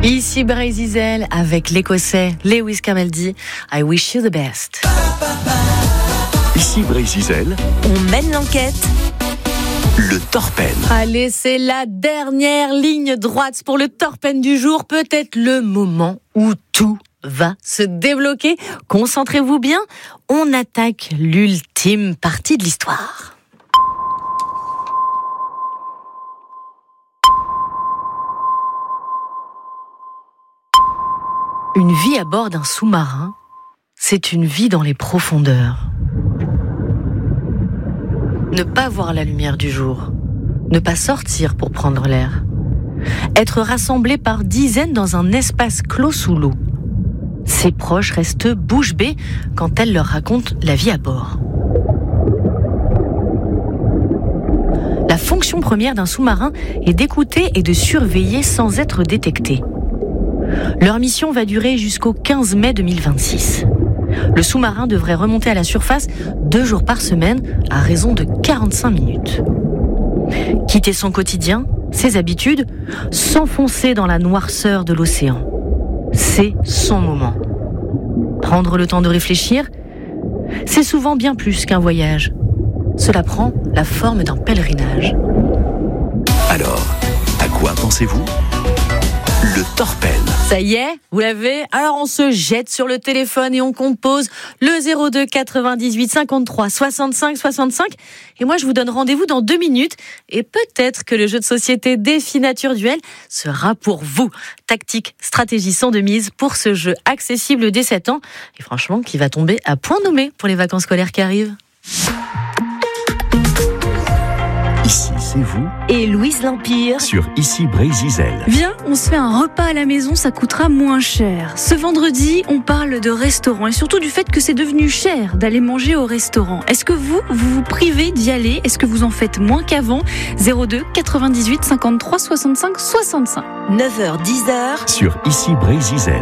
Ici Bryce Diesel avec l'Écossais Lewis Capaldi. I wish you the best. Ici Bryce Diesel. On mène l'enquête. Le Torpen. Allez, c'est la dernière ligne droite pour le Torpen du jour. Peut-être le moment où tout va se débloquer. Concentrez-vous bien. On attaque l'ultime partie de l'histoire. Une vie à bord d'un sous-marin, c'est une vie dans les profondeurs. Ne pas voir la lumière du jour, ne pas sortir pour prendre l'air, être rassemblés par dizaines dans un espace clos sous l'eau. Ses proches restent bouche bée quand elle leur raconte la vie à bord. La fonction première d'un sous-marin est d'écouter et de surveiller sans être détecté. Leur mission va durer jusqu'au 15 mai 2026. Le sous-marin devrait remonter à la surface 2 jours par semaine à raison de 45 minutes. Quitter son quotidien, ses habitudes, s'enfoncer dans la noirceur de l'océan. C'est son moment. Prendre le temps de réfléchir, c'est souvent bien plus qu'un voyage. Cela prend la forme d'un pèlerinage. Alors, à quoi pensez-vous ? Le Torpen. Ça y est, vous l'avez ? Alors on se jette sur le téléphone et on compose le 02 98 53 65 65. Et moi je vous donne rendez-vous dans 2 minutes. Et peut-être que le jeu de société Défi Nature Duel sera pour vous. Tactique, stratégie sont de mise pour ce jeu accessible dès 7 ans. Et franchement qui va tomber à point nommé pour les vacances scolaires qui arrivent. Ici, c'est vous. Et Louise L'Empire. Sur Ici Bryce Diesel. Viens, on se fait un repas à la maison, ça coûtera moins cher. Ce vendredi, on parle de restaurant et surtout du fait que c'est devenu cher d'aller manger au restaurant. Est-ce que vous privez d'y aller ? Est-ce que vous en faites moins qu'avant ? 02 98 53 65 65. 9h, 10h. Sur Ici Bryce Diesel.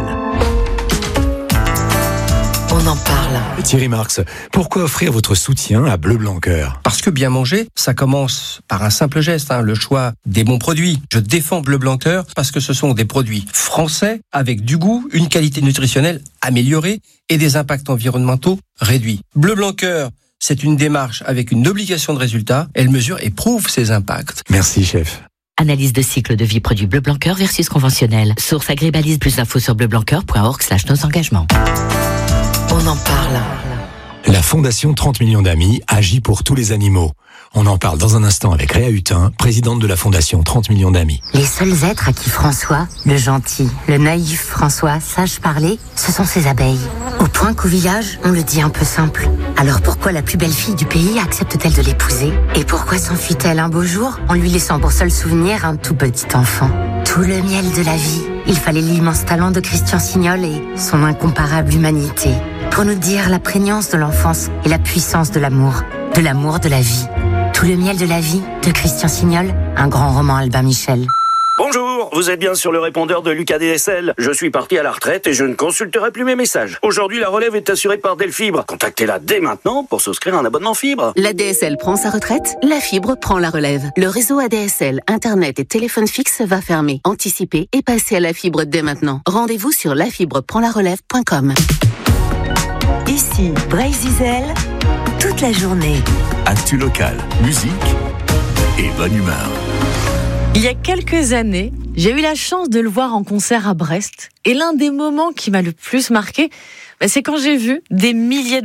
On en parle. Thierry Marx, pourquoi offrir votre soutien à Bleu Blanc Cœur ? Parce que bien manger, ça commence par un simple geste, le choix des bons produits. Je défends Bleu Blanc Cœur parce que ce sont des produits français avec du goût, une qualité nutritionnelle améliorée et des impacts environnementaux réduits. Bleu Blanc Cœur, c'est une démarche avec une obligation de résultat. Elle mesure et prouve ses impacts. Merci, chef. Analyse de cycle de vie produit Bleu Blanc Cœur versus conventionnel. Source Agribalise, plus d'infos sur bleuBlancCœur.org/nos engagements. On en parle. La Fondation 30 millions d'amis agit pour tous les animaux. On en parle dans un instant avec Réa Hutin, présidente de la Fondation 30 millions d'amis. Les seuls êtres à qui François, le gentil, le naïf François, sache parler, ce sont ses abeilles. Au point qu'au village, on le dit un peu simple. Alors pourquoi la plus belle fille du pays accepte-t-elle de l'épouser ? Et pourquoi s'enfuit-elle un beau jour en lui laissant pour seul souvenir un tout petit enfant ? Tout le miel de la vie. Il fallait l'immense talent de Christian Signol et son incomparable humanité pour nous dire la prégnance de l'enfance et la puissance de l'amour de la vie. Tout le miel de la vie de Christian Signol, un grand roman Albin Michel. Bonjour, vous êtes bien sur le répondeur de Lucas DSL. Je suis parti à la retraite et je ne consulterai plus mes messages. Aujourd'hui, la relève est assurée par Delfibre. Contactez-la dès maintenant pour souscrire un abonnement fibre. La DSL prend sa retraite, la fibre prend la relève. Le réseau ADSL, Internet et téléphone fixe va fermer. Anticipez et passez à la fibre dès maintenant. Rendez-vous sur lafibreprendlarelève.com. Ici Bryce Diesel, toute la journée. Actu local, musique et bonne humeur. Il y a quelques années, j'ai eu la chance de le voir en concert à Brest. Et l'un des moments qui m'a le plus marqué, c'est quand j'ai vu des milliers de